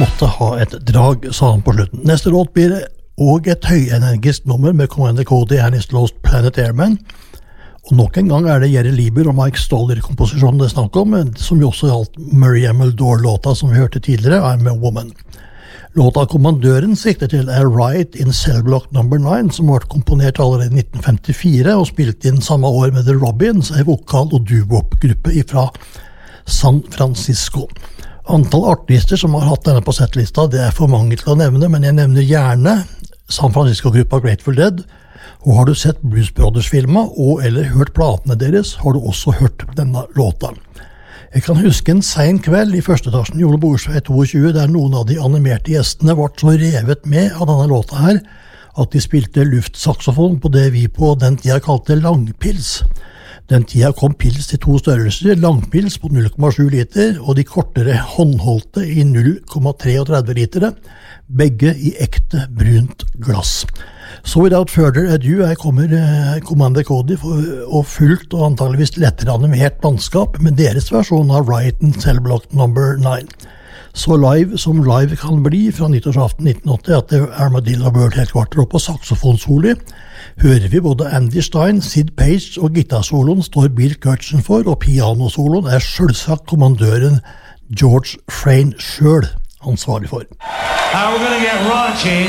måtte ha et drag, sa han på slutten. Neste låt blir og et høyenergisk nummer med Commander Cody and His Lost Planet Airman. Og nok en gang det Jerry Lieber og Mike Stoller-komposisjonen det snakk om, som jo også gjaldt Murray Ameldore-låta som vi hørte tidligere, I'm a Woman. Låta Kommandøren sikter til A Riot in Cell Block No. 9, som ble komponert allerede i 1954 og spilt inn samme år med The Robins, en vokal- og doo-wop-gruppe fra San Francisco. Antall artister som har hatt denne på settlista, det for mange til å nevne, men jeg nevner gjerne San Francisco-gruppa Grateful Dead, og har du sett Blues Brothers-filmer og eller hørt platene deres, har du også hørt denne låta. Jeg kan huske en sen kveld i første etasjen i Ole Borsvei 22, der noen av de animerte gjestene ble så revet med av denne låta her, at de spilte luftsaxofon på det vi på den tida kalte langpils. Den tida kom pils i 2 størrelser, langpils på 0,7 liter, og de kortere håndholdte i 0,33 litere, begge i ekte brunt glass. So without further ado, her kommer Commander Cody og fullt og antageligvis lettere animert landskap med deres versjon av Riot in Cell Block No. 9. Så live som live kan bli fra nyttårsaften 1980 at det Armadillo World Headquarter og på saxofonsoli hører vi både Andy Stein, Sid Page og gitarsoloen står Bill Kurtzen for, og pianosoloen selvsagt kommandøren George Frayne selv ansvarlig for. We're gonna get raunchy.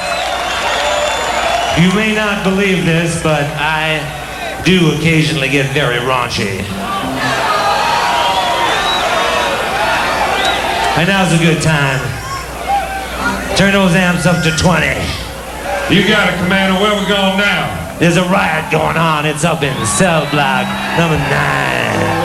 You may not believe this, but I do occasionally get very raunchy. And now's a good time. Turn those amps up to 20. You got it, Commander. Where we going now? There's a riot going on. It's up in cell block number 9.